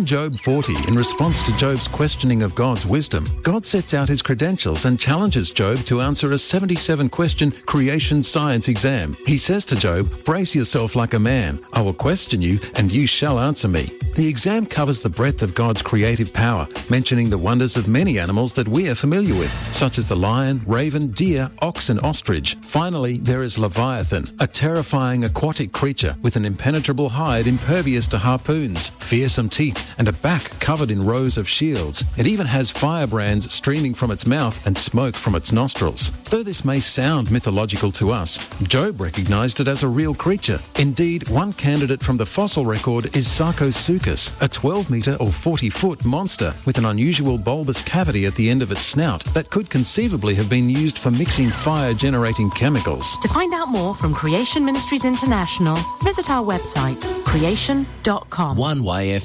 Job 40, in response to Job's questioning of God's wisdom, God sets out his credentials and challenges Job to answer a 77-question creation science exam. He says to Job, "Brace yourself like a man. I will question you, and you shall answer me." The exam covers the breadth of God's creative power, mentioning the wonders of many animals that we are familiar with, such as the lion, raven, deer, ox and ostrich. Finally, there is Leviathan, a terrifying aquatic creature with an impenetrable hide impervious to harpoons, fearsome teeth and a back covered in rows of shields. It even has firebrands streaming from its mouth and smoke from its nostrils. Though this may sound mythological to us, Job recognized it as a real creature. Indeed, one candidate from the fossil record is Sarcosuchus, a 12-metre or 40-foot monster with an unusual bulbous cavity at the end of its snout that could conceivably have been used for mixing fire-generating chemicals. To find out more from Creation Ministries International, visit our website, creation.com. 1YF